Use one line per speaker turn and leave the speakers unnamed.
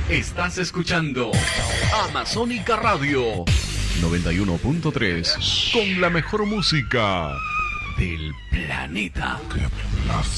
Estás escuchando Amazónica Radio 91.3 con la mejor música del planeta.